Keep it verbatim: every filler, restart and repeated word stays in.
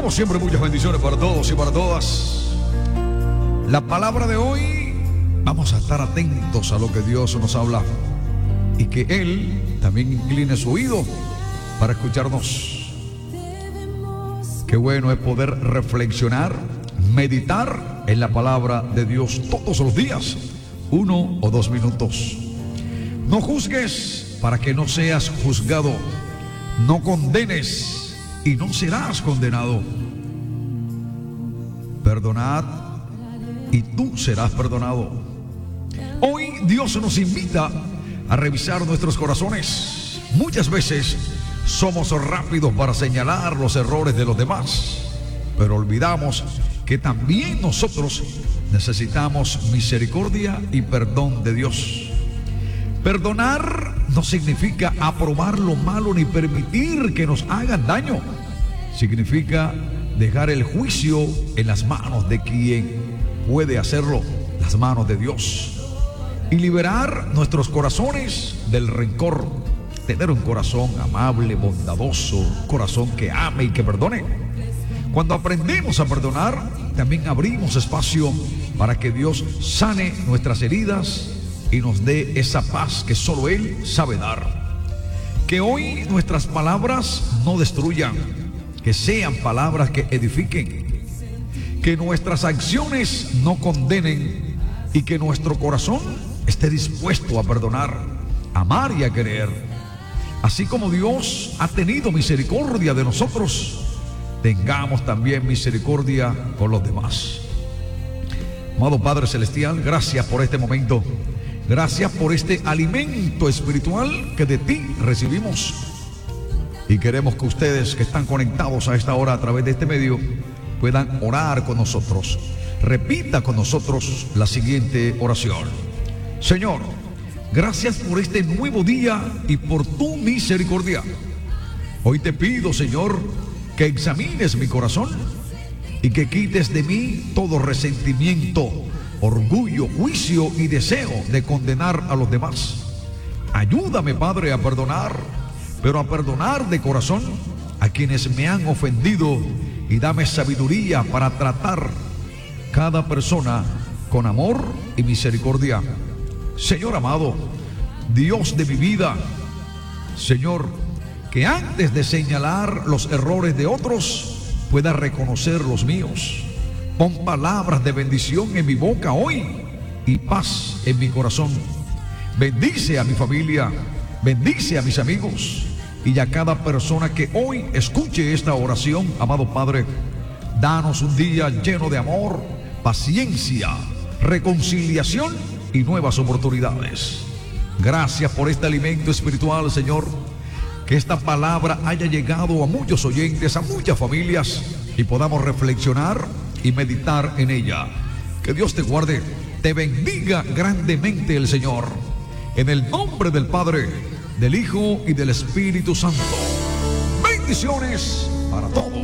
Como siempre, muchas bendiciones para todos y para todas. La palabra de hoy, vamos a estar atentos a lo que Dios nos habla y que Él también incline su oído para escucharnos. Qué bueno es poder reflexionar, meditar en la palabra de Dios todos los días, uno o dos minutos. No juzgues para que no seas juzgado. No condenes y no serás condenado. Perdonad y tú serás perdonado. Hoy Dios nos invita a revisar nuestros corazones. Muchas veces somos rápidos para señalar los errores de los demás, pero olvidamos que también nosotros necesitamos misericordia y perdón de Dios. Perdonar no significa aprobar lo malo ni permitir que nos hagan daño. Significa dejar el juicio en las manos de quien puede hacerlo, las manos de Dios, y liberar nuestros corazones del rencor. Tener un corazón amable, bondadoso, un corazón que ame y que perdone. Cuando aprendemos a perdonar, también abrimos espacio para que Dios sane nuestras heridas y nos dé esa paz que solo Él sabe dar. Que hoy nuestras palabras no destruyan, que sean palabras que edifiquen. Que nuestras acciones no condenen y que nuestro corazón esté dispuesto a perdonar, amar y a querer. Así como Dios ha tenido misericordia de nosotros, tengamos también misericordia con los demás. Amado Padre Celestial, gracias por este momento. Gracias por este alimento espiritual que de ti recibimos. Y queremos que ustedes que están conectados a esta hora a través de este medio puedan orar con nosotros. Repita con nosotros la siguiente oración. Señor, gracias por este nuevo día y por tu misericordia. Hoy te pido, Señor, que examines mi corazón y que quites de mí todo resentimiento, orgullo, juicio y deseo de condenar a los demás. Ayúdame, Padre, a perdonar, pero a perdonar de corazón a quienes me han ofendido, y dame sabiduría para tratar cada persona con amor y misericordia. Señor amado, Dios de mi vida, Señor, que antes de señalar los errores de otros, pueda reconocer los míos. Pon palabras de bendición en mi boca hoy y paz en mi corazón. Bendice a mi familia, bendice a mis amigos y a cada persona que hoy escuche esta oración. Amado Padre, danos un día lleno de amor, paciencia, reconciliación y nuevas oportunidades. Gracias por este alimento espiritual, Señor. Que esta palabra haya llegado a muchos oyentes, a muchas familias, y podamos reflexionar y meditar en ella. Que Dios te guarde, te bendiga grandemente el Señor. En el nombre del Padre, del Hijo y del Espíritu Santo. Bendiciones para todos.